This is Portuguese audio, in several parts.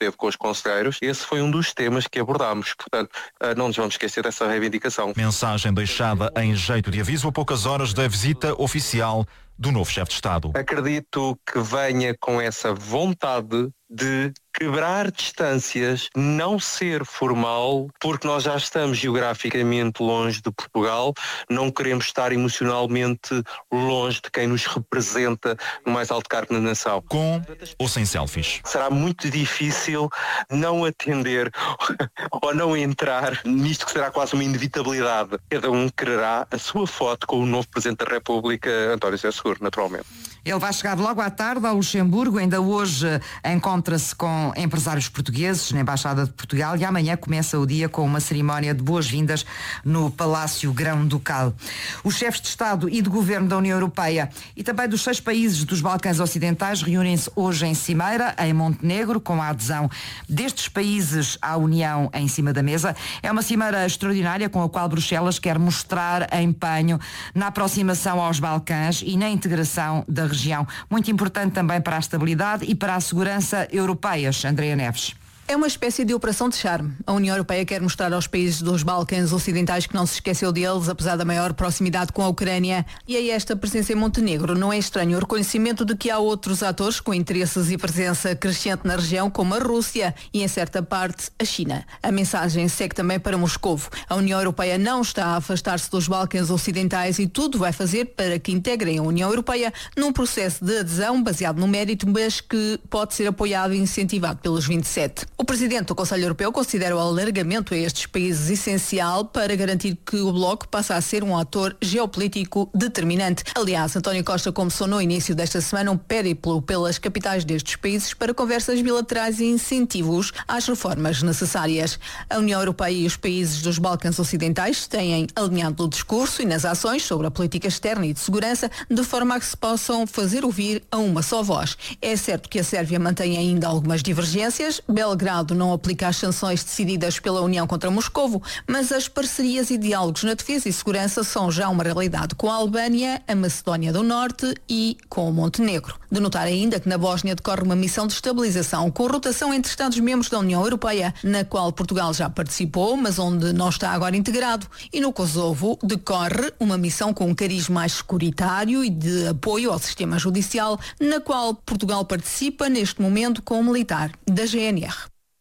teve com os conselheiros, esse foi um dos temas que abordámos. Portanto, não nos vamos esquecer dessa reivindicação. Mensagem deixada em jeito de aviso a poucas horas da visita oficial do novo chefe de Estado. Acredito que venha com essa vontade de quebrar distâncias, não ser formal, porque nós já estamos geograficamente longe de Portugal, não queremos estar emocionalmente longe de quem nos representa no mais alto cargo na nação. Com ou sem selfies? Será muito difícil não atender ou não entrar nisto que será quase uma inevitabilidade. Cada um quererá a sua foto com o novo Presidente da República, António José Seguro, naturalmente. Ele vai chegar logo à tarde ao Luxemburgo, ainda hoje encontra-se com empresários portugueses na Embaixada de Portugal e amanhã começa o dia com uma cerimónia de boas-vindas no Palácio Grão-Ducal. Os chefes de Estado e de Governo da União Europeia e também dos 6 países dos Balcãs Ocidentais reúnem-se hoje em Cimeira, em Montenegro, com a adesão destes países à União em cima da mesa. É uma cimeira extraordinária com a qual Bruxelas quer mostrar empenho na aproximação aos Balcãs e na integração da região. Muito importante também para a estabilidade e para a segurança europeias. Andréa Neves. É uma espécie de operação de charme. A União Europeia quer mostrar aos países dos Balcãs Ocidentais que não se esqueceu deles, apesar da maior proximidade com a Ucrânia. E aí esta presença em Montenegro não é estranho o reconhecimento de que há outros atores com interesses e presença crescente na região, como a Rússia e, em certa parte, a China. A mensagem segue também para Moscovo. A União Europeia não está a afastar-se dos Balcãs Ocidentais e tudo vai fazer para que integrem a União Europeia num processo de adesão baseado no mérito, mas que pode ser apoiado e incentivado pelos 27. O Presidente do Conselho Europeu considera o alargamento a estes países essencial para garantir que o Bloco passa a ser um ator geopolítico determinante. Aliás, António Costa começou no início desta semana um périplo pelas capitais destes países para conversas bilaterais e incentivos às reformas necessárias. A União Europeia e os países dos Balcãs Ocidentais têm alinhado no discurso e nas ações sobre a política externa e de segurança, de forma a que se possam fazer ouvir a uma só voz. É certo que a Sérvia mantém ainda algumas divergências. Belgrado não aplica as sanções decididas pela União contra Moscovo, mas as parcerias e diálogos na defesa e segurança são já uma realidade com a Albânia, a Macedónia do Norte e com o Montenegro. De notar ainda que na Bósnia decorre uma missão de estabilização com rotação entre Estados-membros da União Europeia, na qual Portugal já participou, mas onde não está agora integrado. E no Kosovo decorre uma missão com um cariz mais securitário e de apoio ao sistema judicial, na qual Portugal participa neste momento como militar da GNR.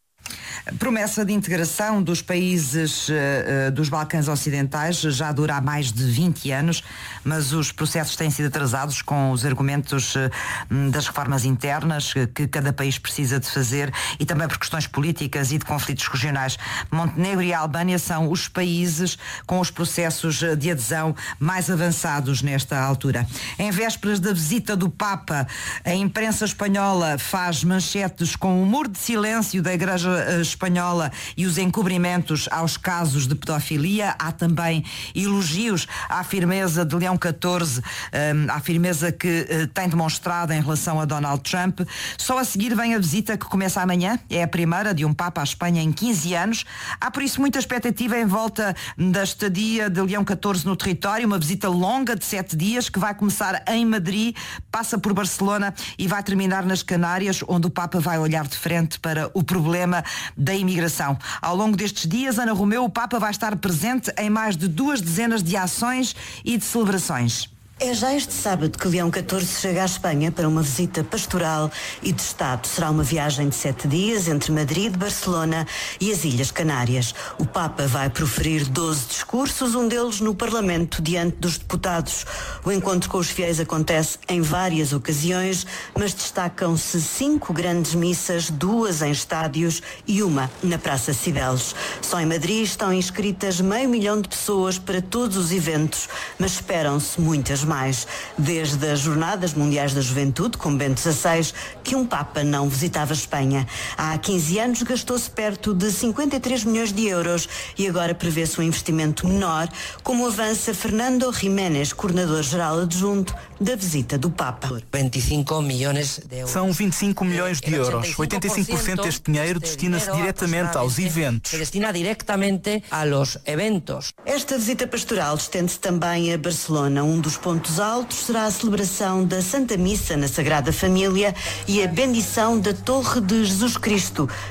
Promessa de integração dos países dos Balcãs Ocidentais já dura há mais de 20 anos, mas os processos têm sido atrasados com os argumentos das reformas internas que cada país precisa de fazer e também por questões políticas e de conflitos regionais. Montenegro e a Albânia são os países com os processos de adesão mais avançados nesta altura. Em vésperas da visita do Papa, a imprensa espanhola faz manchetes com o muro de silêncio da Igreja Espanhola e os encobrimentos aos casos de pedofilia. Há também elogios à firmeza de Leão XIV, à firmeza que tem demonstrado em relação a Donald Trump. Só a seguir vem a visita que começa amanhã. É a primeira de um Papa à Espanha em 15 anos. Há por isso muita expectativa em volta da estadia de Leão XIV no território, uma visita longa de 7 dias que vai começar em Madrid, passa por Barcelona e vai terminar nas Canárias, onde o Papa vai olhar de frente para o problema da imigração. Ao longo destes dias, Ana Romeu, o Papa vai estar presente em mais de 2 dezenas de ações e de celebrações. É já este sábado que Leão XIV chega à Espanha para uma visita pastoral e de Estado. Será uma viagem de 7 dias entre Madrid, Barcelona e as Ilhas Canárias. O Papa vai proferir 12 discursos, um deles no Parlamento, diante dos deputados. O encontro com os fiéis acontece em várias ocasiões, mas destacam-se 5 grandes missas, 2 em estádios e uma na Praça Cibeles. Só em Madrid estão inscritas 500 mil de pessoas para todos os eventos, mas esperam-se muitas mais. Desde as Jornadas Mundiais da Juventude, com Bento XVI, que um Papa não visitava a Espanha. Há 15 anos gastou-se perto de 53 milhões de euros e agora prevê-se um investimento menor, como avança Fernando Jiménez, coordenador-geral adjunto da visita do Papa. 25 milhões de euros. São 25 milhões de euros. 85% deste dinheiro destina-se diretamente aos eventos. Se destina diretamente aos eventos. Esta visita pastoral estende-se também a Barcelona. Um dos pontos altos será a celebração da Santa Missa na Sagrada Família e a bendição da Torre de Jesus Cristo,